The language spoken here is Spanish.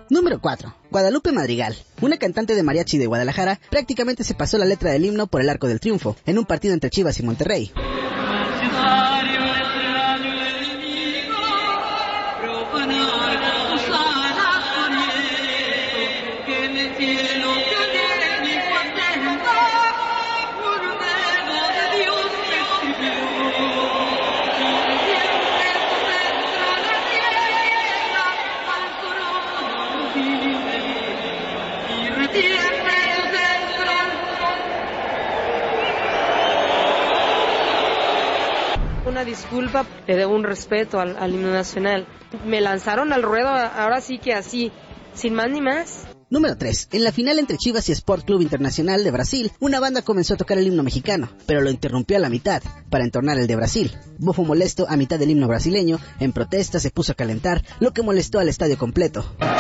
Número 4. Guadalupe Madrigal. Una cantante de mariachi de Guadalajara prácticamente se pasó la letra del himno por el Arco del Triunfo, en un partido entre Chivas y Monterrey. Una disculpa, le debo un respeto al himno nacional. Me lanzaron al ruedo, ahora sí que así, sin más ni más. Número 3. En la final entre Chivas y Sport Club Internacional de Brasil, una banda comenzó a tocar el himno mexicano, pero lo interrumpió a la mitad, para entonar el de Brasil. Bofo molesto a mitad del himno brasileño, en protesta se puso a calentar, lo que molestó al estadio completo.